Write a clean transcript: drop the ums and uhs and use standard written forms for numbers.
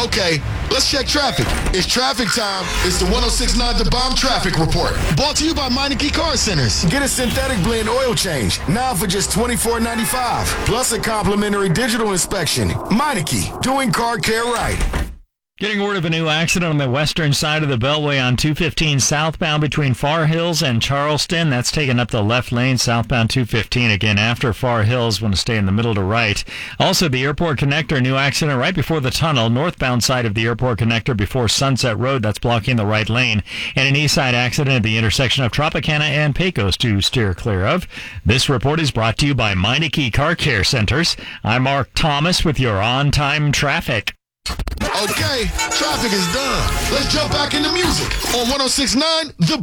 Okay, let's check traffic. It's traffic time. It's the 106.9 The Bomb Traffic Report. Brought to you by Meineke Car Centers. Get a synthetic blend oil change now for just $24.95. Plus a complimentary digital inspection. Meineke, doing car care right. Getting word of a new accident on the western side of the Beltway on 215 southbound between Far Hills and Charleston. That's taken up the left lane southbound 215 again after Far Hills. Want to stay in the middle to right. Also, the Airport Connector, new accident right before the tunnel, northbound side of the Airport Connector before Sunset Road. That's blocking the right lane. And an east side accident at the intersection of Tropicana and Pecos to steer clear of. This report is brought to you by Meineke Car Care Centers. I'm Mark Thomas with your on-time traffic. Okay, traffic is done. Let's jump back into music on 106.9 The